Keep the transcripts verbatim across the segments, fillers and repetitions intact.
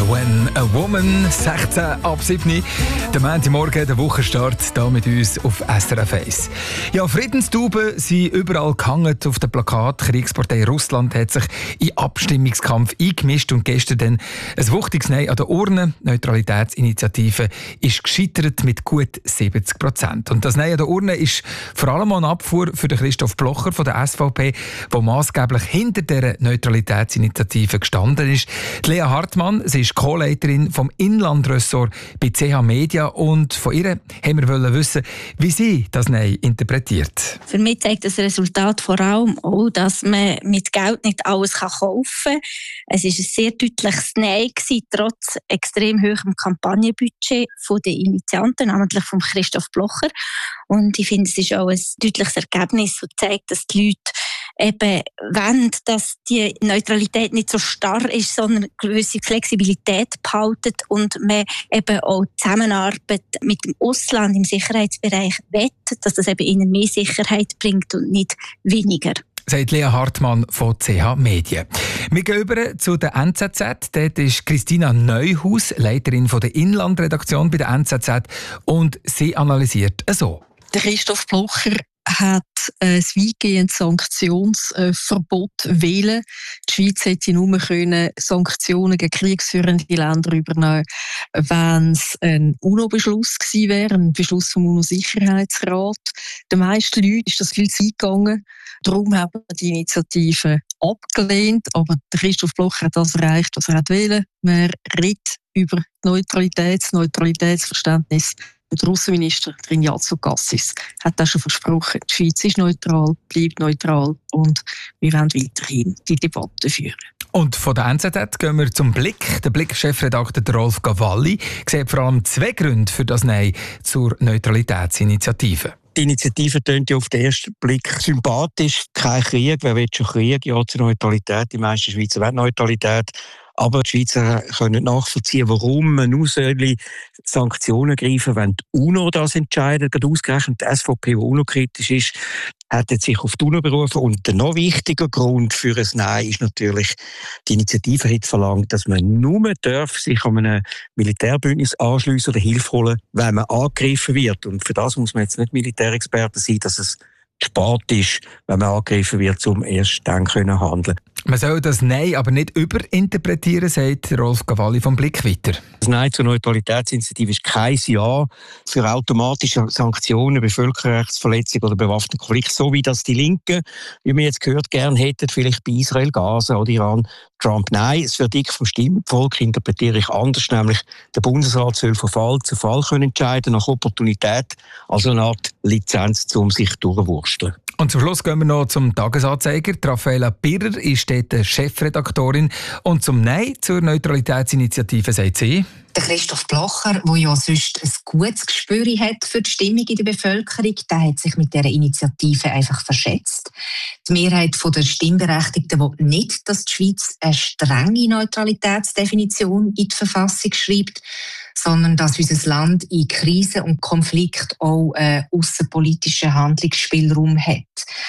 When a Woman, sechzehn ab sieben. Der Montagmorgen, der Wochenstart, hier mit uns auf S R F eins. Ja, Friedenstauben sind überall gehangen auf dem Plakat. Die Kriegspartei Russland hat sich in Abstimmungskampf eingemischt und gestern dann ein wuchtiges Nein an der Urne. Die Neutralitätsinitiative ist gescheitert mit gut siebzig Prozent. Und das Nein an der Urne ist vor allem eine Abfuhr für den Christoph Blocher von der S V P, der maßgeblich hinter dieser Neutralitätsinitiative gestanden ist. Die Lea Hartmann, sie ist Co-Leiterin vom Inlandressort bei C H Media, und von ihr haben wir wollen wissen, wie sie das Nein interpretiert. Für mich zeigt das Resultat vor allem auch, dass man mit Geld nicht alles kaufen kann. Es war ein sehr deutliches Nein gewesen, trotz extrem hohem Kampagnenbudget der Initianten, namentlich von Christoph Blocher. Und ich finde, es ist auch ein deutliches Ergebnis und zeigt, dass die Leute eben wollen, dass die Neutralität nicht so starr ist, sondern eine gewisse Flexibilität behalten und man eben auch Zusammenarbeit mit dem Ausland im Sicherheitsbereich wettet, dass das eben ihnen mehr Sicherheit bringt und nicht weniger. Sagt Lea Hartmann von C H Medien. Wir gehen über zu der N Z Z. Dort ist Christina Neuhaus, Leiterin von der Inlandredaktion bei der N Z Z, und sie analysiert so. Der Christoph Blocher hat ein weitgehendes Sanktionsverbot wählen. Die Schweiz hätte nur können Sanktionen gegen kriegsführende Länder übernehmen, wenn es ein UNO-Beschluss gewesen wäre, ein Beschluss vom UNO-Sicherheitsrat. Den meisten Leuten ist das viel zu weit gegangen. Darum haben wir die Initiative abgelehnt. Aber der Christoph Blocher hat das erreicht, was er wollte. Man redet über die Neutralität, das Neutralitätsverständnis. Der Russenminister Ignazio Cassis hat das schon versprochen. Die Schweiz ist neutral, bleibt neutral und wir werden weiterhin die Debatte führen. Und von der N Z Z gehen wir zum Blick. Der Blick-Chefredakteur Rolf Cavalli sieht vor allem zwei Gründe für das Nein zur Neutralitätsinitiative. Die Initiative tönt ja auf den ersten Blick sympathisch. Kein Krieg, wer will schon Krieg? Ja, zur Neutralität. Die meisten Schweizer wollen Neutralität. Aber die Schweizer können nachvollziehen, warum man nur Sanktionen greifen, wenn die UNO das entscheidet. Gerade ausgerechnet die S V P, die UNO-kritisch ist, hat sich auf die UNO berufen. Und der noch wichtiger Grund für ein Nein ist natürlich, die Initiative hat verlangt, dass man nur darf sich an einem Militärbündnis anschliessen oder Hilfe holen, wenn man angegriffen wird. Und für das muss man jetzt nicht Militärexperte sein, dass es spät ist, wenn man angegriffen wird, um erst dann können handeln. Man soll das Nein aber nicht überinterpretieren, sagt Rolf Cavalli vom Blick weiter. Das Nein zur Neutralitätsinitiative ist kein Ja für automatische Sanktionen bei Völkerrechtsverletzungen oder bewaffneten Konflikten, so wie das die Linken, wie wir jetzt gehört, gerne hätten, vielleicht bei Israel, Gaza oder Iran, Trump. Nein, das Verdikt vom Stimmvolk interpretiere ich anders, nämlich der Bundesrat soll von Fall zu Fall können entscheiden, nach Opportunität, also eine Art Lizenz, um sich durchzuwursteln. Und zum Schluss gehen wir noch zum Tagesanzeiger. Raffaella Birrer ist dort Chefredaktorin. Und zum Nein zur Neutralitätsinitiative sagt sie: Der Christoph Blocher, der ja sonst ein gutes Gespür hat für die Stimmung in der Bevölkerung, der hat sich mit dieser Initiative einfach verschätzt. Die Mehrheit der Stimmberechtigten will nicht, dass die Schweiz eine strenge Neutralitätsdefinition in die Verfassung schreibt, sondern dass unser Land in Krisen und Konflikt auch einen aussenpolitischen Handlungsspielraum hat.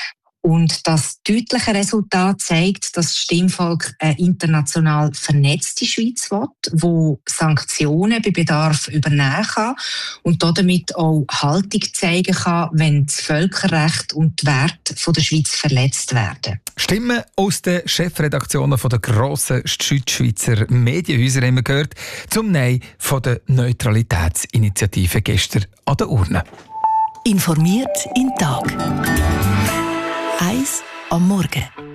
Und das deutliche Resultat zeigt, dass das Stimmvolk eine international vernetzte Schweiz will, wo Sanktionen bei Bedarf übernehmen kann und damit auch Haltung zeigen kann, wenn das Völkerrecht und die Werte der Schweiz verletzt werden. Stimmen aus den Chefredaktionen der grossen Südschweizer Medienhäuser haben wir gehört zum Nein von der Neutralitätsinitiative gestern an der Urne. Informiert in Tag. Eins am Morgen.